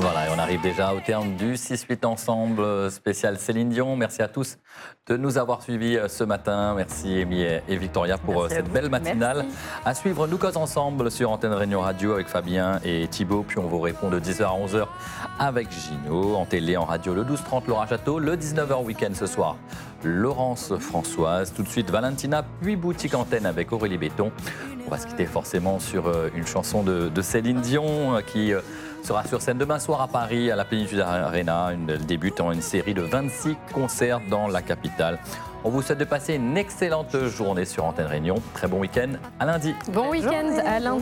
Voilà, et on arrive déjà au terme du 6-8 ensemble spécial Céline Dion. Merci à tous de nous avoir suivis ce matin. Merci Amy et Victoria pour cette belle matinale. Merci. À suivre, nous cause ensemble sur Antenne Réunion Radio avec Fabien et Thibaut. Puis on vous répond de 10h à 11h avec Gino. En télé, en radio, le 12h30, Laura Château. Le 19h week-end ce soir, Laurence Françoise. Tout de suite, Valentina, puis Boutique Antenne avec Aurélie Béton. On va se quitter forcément sur une chanson de Céline Dion qui sera sur scène demain soir à Paris, à la Plénitude Arena. Elle débute en une série de 26 concerts dans la capitale. On vous souhaite de passer une excellente journée sur Antenne Réunion. Très bon week-end, à lundi. Bon week-end, à lundi.